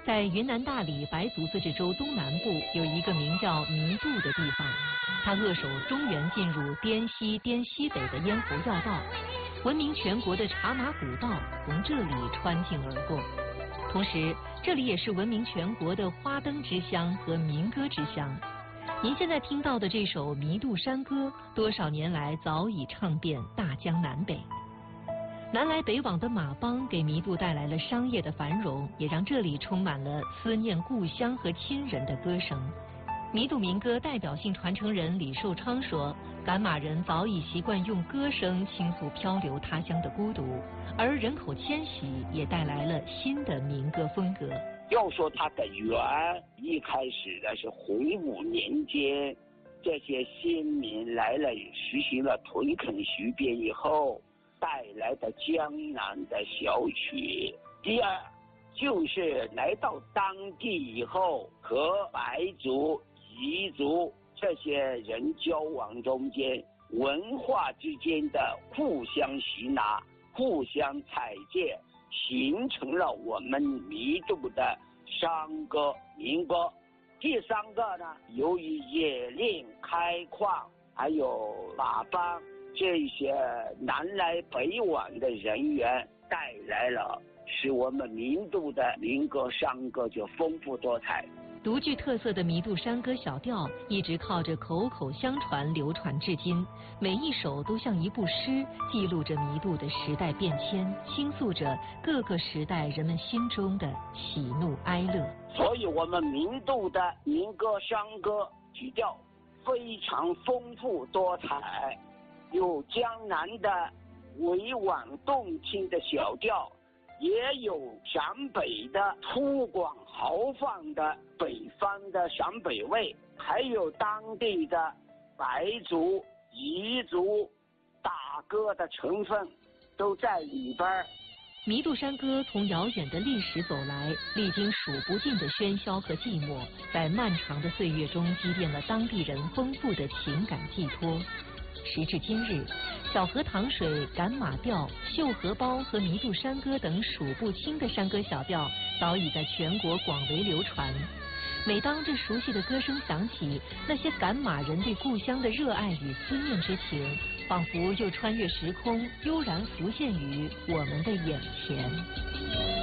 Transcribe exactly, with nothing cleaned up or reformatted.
在云南大理白族自治州东南部有一个名叫弥渡的地方，它扼守中原进入滇西、滇西北的咽喉要道，闻名全国的茶马古道从这里穿境而过。同时，这里也是闻名全国的花灯之乡和民歌之乡。您现在听到的这首《弥渡山歌》，多少年来早已唱遍大江南北。南来北往的马帮给弥渡带来了商业的繁荣，也让这里充满了思念故乡和亲人的歌声。弥渡民歌代表性传承人李寿昌说，赶马人早已习惯用歌声倾诉漂流他乡的孤独，而人口迁徙也带来了新的民歌风格。 要说它的源，一开始的是洪武年间，这些先民来了，实行了屯垦学变以后带来的江南的小曲。第二，就是来到当地以后，和白族、彝族这些人交往中间，文化之间的互相吸纳、互相采借，形成了我们弥渡的山歌、民歌。第三个呢，由于冶炼、开矿，还有马帮这些南来北往的人员，带来了使我们弥渡的民歌、山歌就丰富多彩。 独具特色的弥渡山歌小调一直靠着口口相传流传至今，每一首都像一部诗，记录着弥渡的时代变迁，倾诉着各个时代人们心中的喜怒哀乐。 所以我们弥渡的民歌、山歌曲调非常丰富多彩，有江南的委婉动听的小调，也有陕北的粗犷豪放的北方的陕北味，还有当地的白族、彝族打歌的成分都在里边。 弥渡山歌从遥远的历史走来，历经数不尽的喧嚣和寂寞，在漫长的岁月中积淀了当地人丰富的情感寄托。时至今日，小河淌水、赶马调、绣荷包和弥渡山歌等数不清的山歌小调早已在全国广为流传。每当这熟悉的歌声响起，那些赶马人对故乡的热爱与思念之情，仿佛又穿越时空，悠然浮现于我们的眼前。